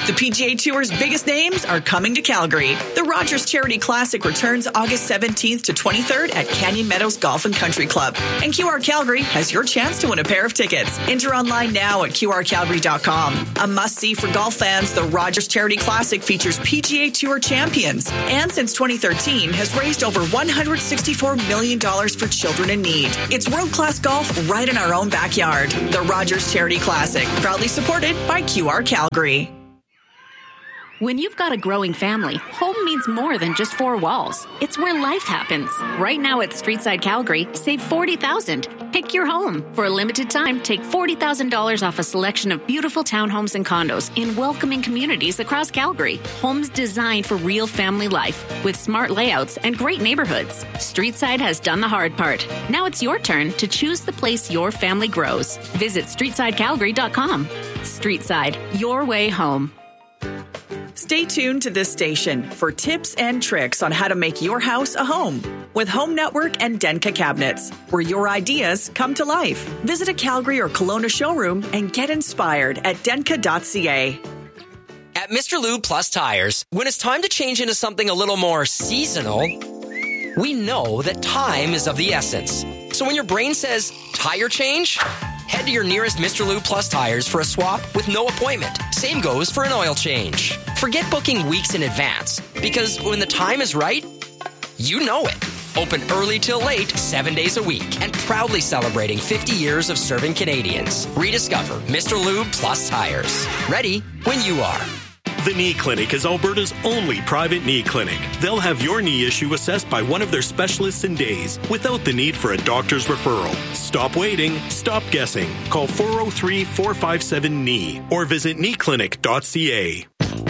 The PGA Tour's biggest names are coming to Calgary. The Rogers Charity Classic returns August 17th to 23rd at Canyon Meadows Golf and Country Club. And QR Calgary has your chance to win a pair of tickets. Enter online now at qrcalgary.com. A must-see for golf fans, the Rogers Charity Classic features PGA Tour champions. And since 2013, has raised over $164 million for children in need. It's world-class golf right in our own backyard. The Rogers Charity Classic, proudly supported by QR Calgary. When you've got a growing family, home means more than just four walls. It's where life happens. Right now at Streetside Calgary, save $40,000. Pick your home. For a limited time, take $40,000 off a selection of beautiful townhomes and condos in welcoming communities across Calgary. Homes designed for real family life with smart layouts and great neighborhoods. Streetside has done the hard part. Now it's your turn to choose the place your family grows. Visit StreetsideCalgary.com. Streetside, your way home. Stay tuned to this station for tips and tricks on how to make your house a home with Home Network and Denka Cabinets, where your ideas come to life. Visit a Calgary or Kelowna showroom and get inspired at denka.ca. At Mr. Lube Plus Tires, when it's time to change into something a little more seasonal, we know that time is of the essence. So when your brain says tire change, head to your nearest Mr. Lube Plus Tires for a swap with no appointment. Same goes for an oil change. Forget booking weeks in advance, because when the time is right, you know it. Open early till late, 7 days a week, and proudly celebrating 50 years of serving Canadians. Rediscover Mr. Lube Plus Tires. Ready when you are. The Knee Clinic is Alberta's only private knee clinic. They'll have your knee issue assessed by one of their specialists in days, without the need for a doctor's referral. Stop waiting. Stop guessing. Call 403-457-KNEE or visit kneeclinic.ca.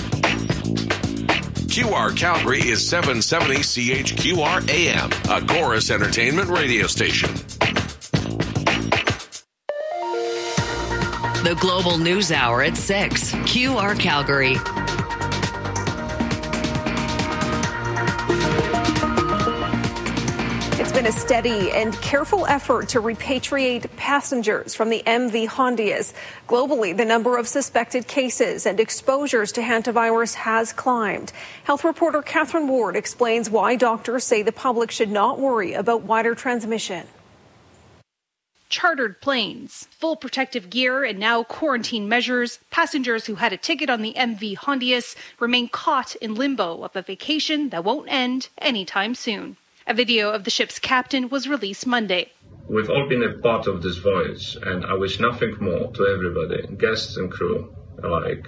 QR Calgary is 770 CHQR AM, a Chorus Entertainment radio station. The Global News Hour at 6. QR Calgary. It's been a steady and careful effort to repatriate passengers from the MV Hondias. Globally, the number of suspected cases and exposures to hantavirus has climbed. Health reporter Catherine Ward explains why doctors say the public should not worry about wider transmission. Chartered planes, full protective gear, and now quarantine measures, passengers who had a ticket on the MV Hondias remain caught in limbo of a vacation that won't end anytime soon. A video of the ship's captain was released Monday. We've all been a part of this voyage, and I wish nothing more to everybody, guests and crew alike,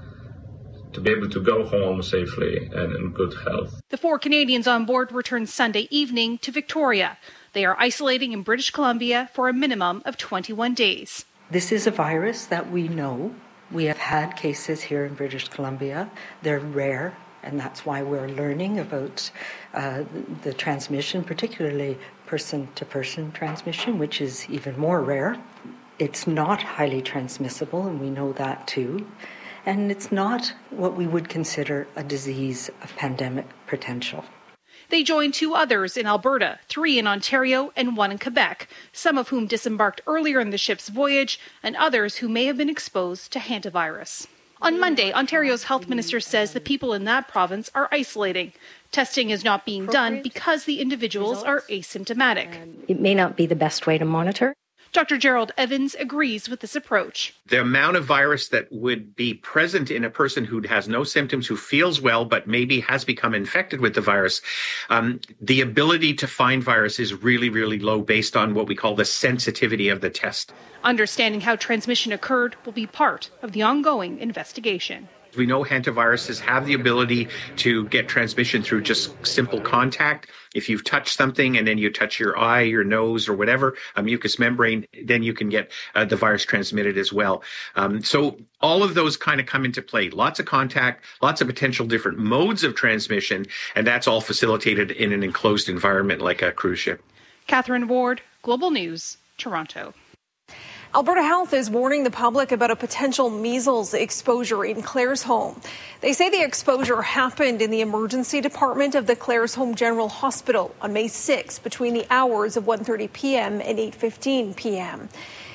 to be able to go home safely and in good health. The 4 Canadians on board returned Sunday evening to Victoria. They are isolating in British Columbia for a minimum of 21 days. This is a virus that we know. We have had cases here in British Columbia. They're rare, and that's why we're learning about the transmission, particularly person-to-person transmission, which is even more rare. It's not highly transmissible, and we know that too. And it's not what we would consider a disease of pandemic potential. They joined 2 others in Alberta, 3 in Ontario and 1 in Quebec, some of whom disembarked earlier in the ship's voyage, and others who may have been exposed to hantavirus. On Monday, Ontario's health minister says the people in that province are isolating. Testing is not being done because the individuals are asymptomatic. It may not be the best way to monitor. Dr. Gerald Evans agrees with this approach. The amount of virus that would be present in a person who has no symptoms, who feels well, but maybe has become infected with the virus, the ability to find virus is really, really low based on what we call the sensitivity of the test. Understanding how transmission occurred will be part of the ongoing investigation. We know hantaviruses have the ability to get transmission through just simple contact. If you've touched something and then you touch your eye, your nose, or whatever, a mucous membrane, then you can get the virus transmitted as well. So all of those kind of come into play. Lots of contact, lots of potential different modes of transmission, and that's all facilitated in an enclosed environment like a cruise ship. Catherine Ward, Global News, Toronto. Alberta Health is warning the public about a potential measles exposure in Claresholm. They say the exposure happened in the emergency department of the Claresholm General Hospital on May 6 between the hours of 1:30 p.m. and 8:15 p.m.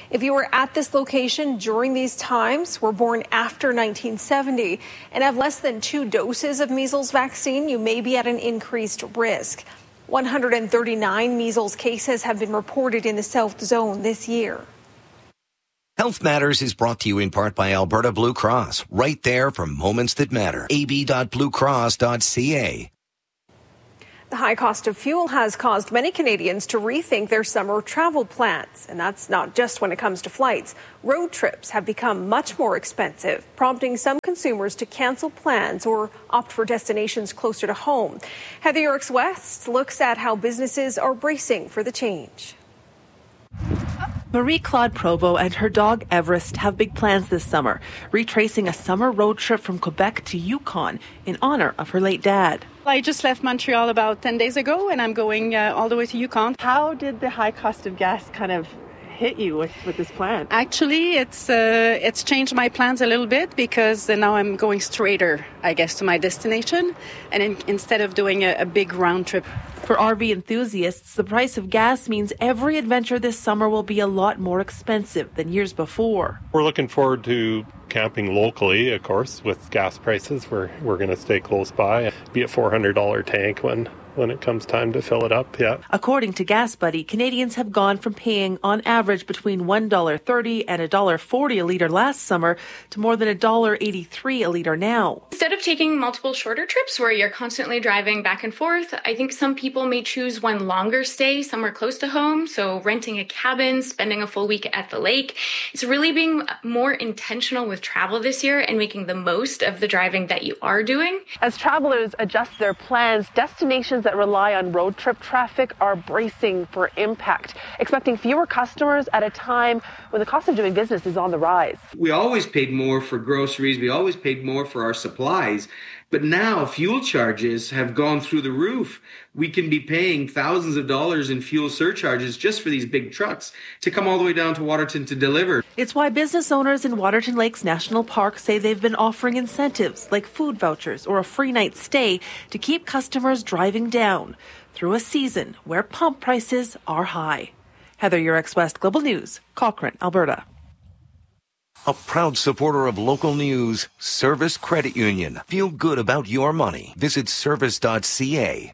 If you were at this location during these times, were born after 1970, and have less than 2 doses of measles vaccine, you may be at an increased risk. 139 measles cases have been reported in the South Zone this year. Health Matters is brought to you in part by Alberta Blue Cross, right there for moments that matter. ab.bluecross.ca. The high cost of fuel has caused many Canadians to rethink their summer travel plans. And that's not just when it comes to flights. Road trips have become much more expensive, prompting some consumers to cancel plans or opt for destinations closer to home. Heather Yorks West looks at how businesses are bracing for the change. Marie-Claude Provo and her dog Everest have big plans this summer, retracing a summer road trip from Quebec to Yukon in honor of her late dad. I just left Montreal about 10 days ago and I'm going all the way to Yukon. How did the high cost of gas kind of hit you with this plan? Actually, it's changed my plans a little bit because now I'm going straighter, I guess, to my destination and instead of doing a big round trip. For RV enthusiasts, the price of gas means every adventure this summer will be a lot more expensive than years before. We're looking forward to camping locally, of course, with gas prices. We're going to stay close by. Be a $400 tank when it comes time to fill it up, yeah. According to Gas Buddy, Canadians have gone from paying on average between $1.30 and $1.40 a litre last summer to more than $1.83 a litre now. Instead of taking multiple shorter trips where you're constantly driving back and forth, I think some people may choose one longer stay somewhere close to home. So renting a cabin, spending a full week at the lake. It's really being more intentional with travel this year and making the most of the driving that you are doing. As travelers adjust their plans, destinations that rely on road trip traffic are bracing for impact, expecting fewer customers at a time when the cost of doing business is on the rise. We always paid more for groceries. We always paid more for our supplies. But now fuel charges have gone through the roof. We can be paying thousands of dollars in fuel surcharges just for these big trucks to come all the way down to Waterton to deliver. It's why business owners in Waterton Lakes National Park say they've been offering incentives like food vouchers or a free night stay to keep customers driving down through a season where pump prices are high. Heather Yorks West, Global News, Cochrane, Alberta. A proud supporter of local news, Service Credit Union. Feel good about your money. Visit service.ca.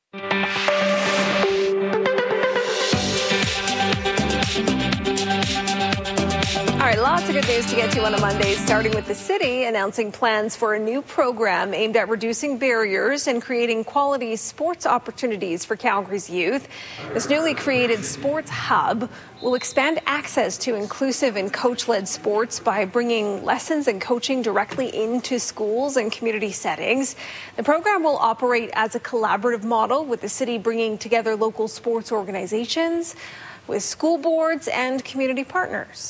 All right, lots of good news to get to on a Monday, starting with the city announcing plans for a new program aimed at reducing barriers and creating quality sports opportunities for Calgary's youth. This newly created Sports Hub will expand access to inclusive and coach-led sports by bringing lessons and coaching directly into schools and community settings. The program will operate as a collaborative model, with the city bringing together local sports organizations with school boards and community partners.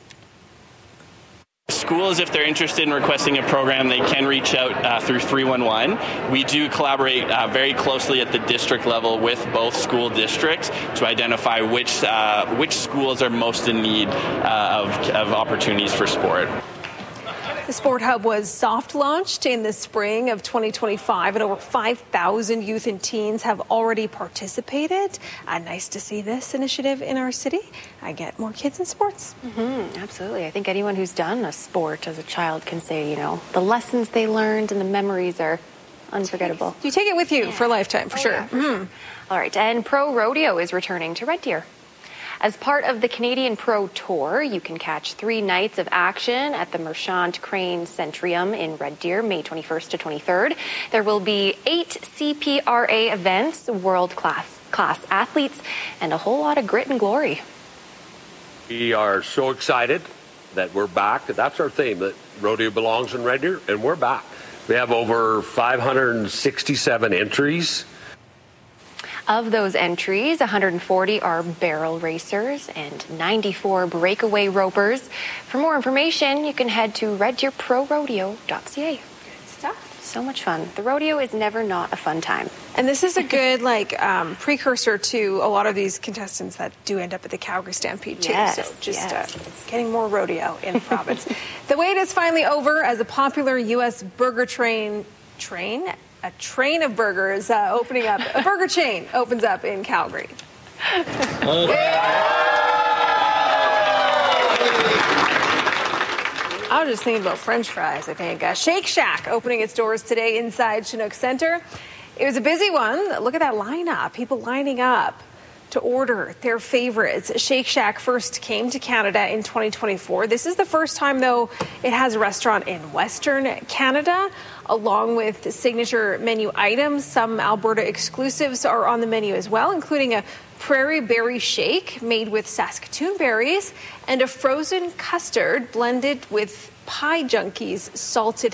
Schools, if they're interested in requesting a program, they can reach out through 311. We do collaborate very closely at the district level with both school districts to identify which schools are most in need of opportunities for sport. The Sport Hub was soft launched in the spring of 2025, and over 5,000 youth and teens have already participated. Nice to see this initiative in our city. I get more kids in sports. Absolutely. I think anyone who's done a sport as a child can say, the lessons they learned and the memories are unforgettable. You take it with you for a lifetime, for sure. Yeah, for sure. All right, and Pro Rodeo is returning to Red Deer. As part of the Canadian Pro Tour, you can catch 3 nights of action at the Merchant Crane Centrium in Red Deer, May 21st to 23rd. There will be 8 CPRA events, world-class athletes, and a whole lot of grit and glory. We are so excited that we're back. That's our theme, that rodeo belongs in Red Deer, and we're back. We have over 567 entries. Of those entries, 140 are barrel racers and 94 breakaway ropers. For more information, you can head to reddeerprorodeo.ca. Good stuff. So much fun. The rodeo is never not a fun time. And this is a good precursor to a lot of these contestants that do end up at the Calgary Stampede too. Yes, so just getting more rodeo in the province. The wait is finally over as a popular U.S. burger train a train of burgers opening up. A burger chain opens up in Calgary. I was just thinking about French fries, I think. Shake Shack opening its doors today inside Chinook Center. It was a busy one. Look at that lineup. People lining up to order their favorites. Shake Shack first came to Canada in 2024. This is the first time, though, it has a restaurant in Western Canada, along with signature menu items. Some Alberta exclusives are on the menu as well, including a prairie berry shake made with Saskatoon berries and a frozen custard blended with Pie Junkies salted